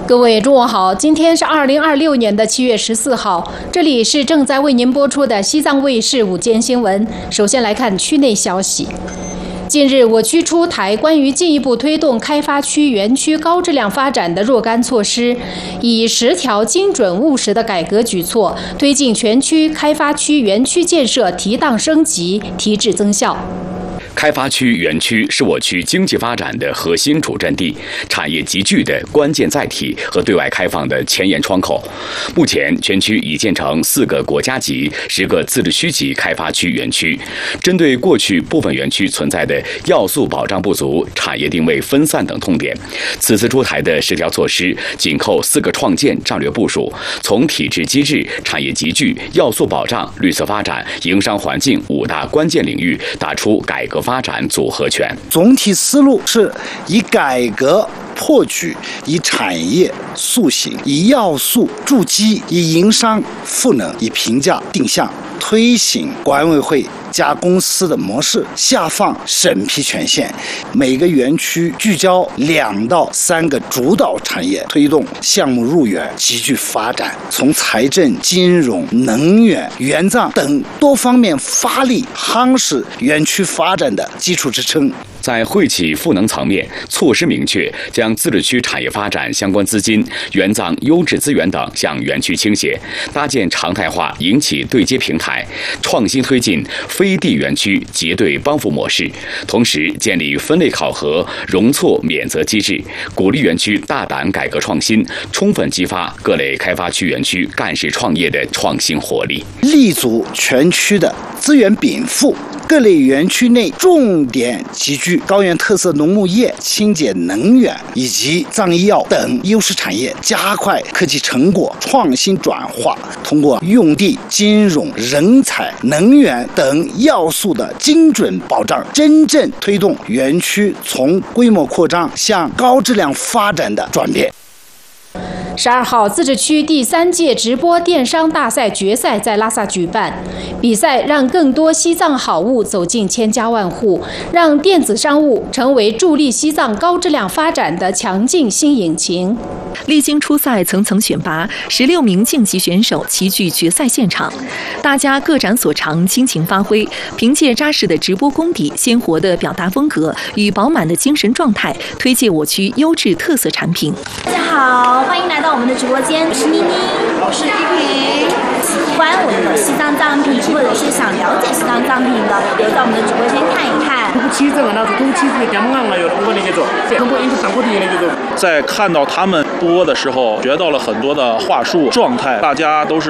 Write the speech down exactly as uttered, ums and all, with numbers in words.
各位中午好，今天是二零二六年的七月十四号，这里是正在为您播出的西藏卫视午间新闻。首先来看区内消息。近日，我区出台关于进一步推动开发区园区高质量发展的若干措施，以十条精准务实的改革举措，推进全区开发区园区建设提档升级、提质增效。 开发区园区是我区经济发展的核心主阵地，产业集聚的关键载体和对外开放的前沿窗口。目前，全区已建成四个国家级、十个自治区级开发区园区。针对过去部分园区存在的要素保障不足、产业定位分散等痛点，此次出台的十条措施紧扣四个创建战略部署，从体制机制、产业集聚、要素保障、绿色发展、营商环境五大关键领域，打出改革发展组合拳。 总体思路是以改革破局，以产业塑形，以要素筑基，以营商赋能，以评价定向，推行管委会加公司的模式，下放审批权限。每个园区聚焦两到三个主导产业，推动项目入园，集聚发展，从财政、金融、能源、援藏等多方面发力，夯实园区发展的基础支撑。 在惠企赋能层面，措施明确，将自治区产业发展相关资金、援藏优质资源等向园区倾斜，搭建常态化营企对接平台，创新推进非地园区结对帮扶模式，同时建立分类考核、容错免责机制，鼓励园区大胆改革创新，充分激发各类开发区园区干事创业的创新活力， 立足全区的资源禀赋。各类园区内重点集聚高原特色农牧业、清洁能源以及藏医药等优势产业，加快科技成果创新转化，通过用地、金融、人才、能源等要素的精准保障，真正推动园区从规模扩张向高质量发展的转变。 十二号，自治区第三届直播电商大赛决赛在拉萨举办。比赛让更多西藏好物走进千家万户，让电子商务成为助力西藏高质量发展的强劲新引擎。 历经初赛层层选拔，十六名竞级选手齐聚决赛现场，大家各展所长，倾情发挥，凭借扎实的直播功底、鲜活的表达风格与饱满的精神状态，推介我区优质特色产品。 大家好，欢迎来到我们的直播间，我是妮妮，我是依萍。喜欢我们的西藏藏品，或者是想了解西藏藏品的，留在我们的直播间看一看。 在看到他们播的时候，学到了很多的话术、状态，大家都是